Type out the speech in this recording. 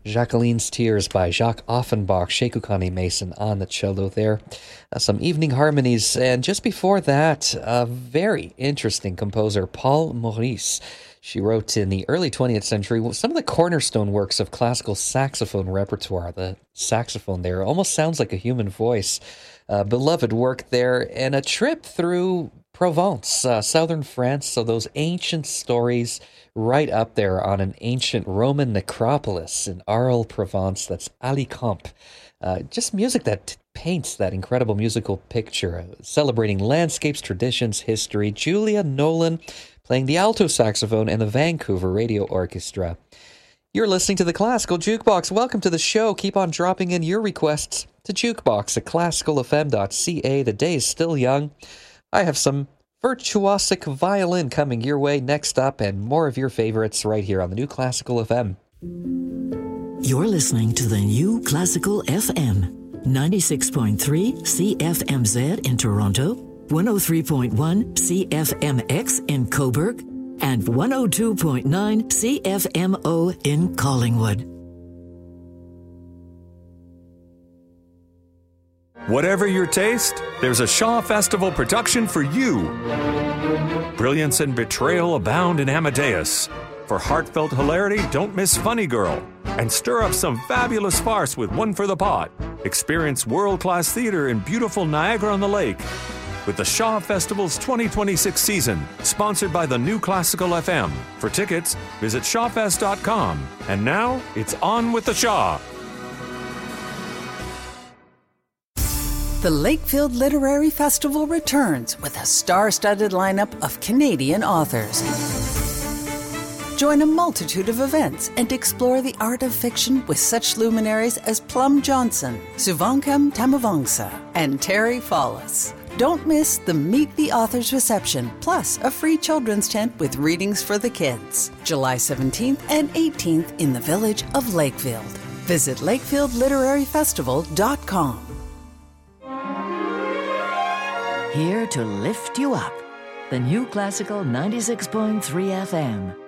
Jacqueline's Tears by Jacques Offenbach, Sheikhukani Mason on the cello there. Some evening harmonies, and just before that, a very interesting composer, Paul Maurice. She wrote in the early 20th century some of the cornerstone works of classical saxophone repertoire. The saxophone there almost sounds like a human voice. Beloved work there, and a trip through Provence, southern France, so those ancient stories right up there on an ancient Roman necropolis in Arles, Provence. That's Alicamp. Just music that paints that incredible musical picture, celebrating landscapes, traditions, history. Julia Nolan playing the alto saxophone and the Vancouver Radio Orchestra. You're listening to the Classical Jukebox. Welcome to the show. Keep on dropping in your requests to jukebox at classicalfm.ca. The day is still young. I have some virtuosic violin coming your way next up, and more of your favorites right here on the New Classical FM. You're listening to the New Classical FM, 96.3 CFMZ in Toronto, 103.1 CFMX in Cobourg, and 102.9 CFMO in Collingwood. Whatever your taste, there's a Shaw Festival production for you. Brilliance and betrayal abound in Amadeus. For heartfelt hilarity, don't miss Funny Girl. And stir up some fabulous farce with One for the Pot. Experience world-class theater in beautiful Niagara-on-the-Lake. With the Shaw Festival's 2026 season, sponsored by the New Classical FM. For tickets, visit shawfest.com. And now, it's on with the Shaw. The Lakefield Literary Festival returns with a star-studded lineup of Canadian authors. Join a multitude of events and explore the art of fiction with such luminaries as Plum Johnson, Suvankam Tamavangsa, and Terry Fallis. Don't miss the Meet the Authors reception, plus a free children's tent with readings for the kids. July 17th and 18th in the village of Lakefield. Visit lakefieldliteraryfestival.com. Here to lift you up. The New Classical 96.3 FM.